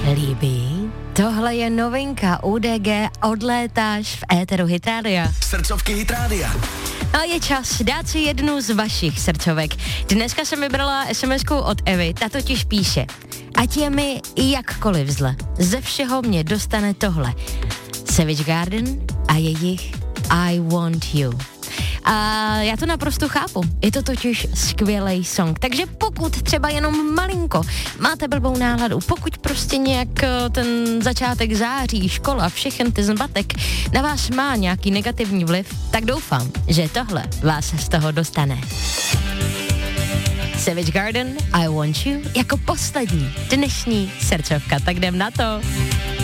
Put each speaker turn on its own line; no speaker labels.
líbí? Tohle je novinka UDG, odlétáš v éteru Hitrádia.
Srdcovky Hitrádia.
No je čas dát si jednu z vašich srdcovek. Dneska jsem vybrala SMS-ku od Evy, ta totiž píše: ať je mi jakkoliv zle, ze všeho mě dostane tohle. Savage Garden a jejich I Want You. A já to naprosto chápu, je to totiž skvělej song, takže pokud třeba jenom malinko máte blbou náladu, pokud prostě nějak ten začátek září, škola, všechen ty zmatek na vás má nějaký negativní vliv, tak doufám, že tohle vás z toho dostane. Savage Garden, I Want You, jako poslední dnešní srdcovka, tak jdem na to.